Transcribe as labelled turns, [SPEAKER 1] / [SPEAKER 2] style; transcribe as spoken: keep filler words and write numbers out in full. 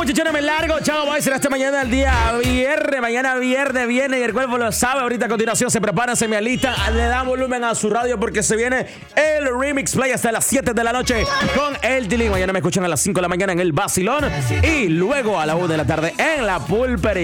[SPEAKER 1] muchachones, me largo. Chao, boys. Será hasta mañana el día viernes. Mañana viernes viene y el cuerpo lo sabe. Ahorita a continuación se preparan, se me alistan. Le dan volumen a su radio porque se viene el Remix Play hasta las siete de la noche con el Tilín. Mañana me escuchan a las cinco de la mañana en el Vacilón y luego a la una de la tarde en la Pulpería.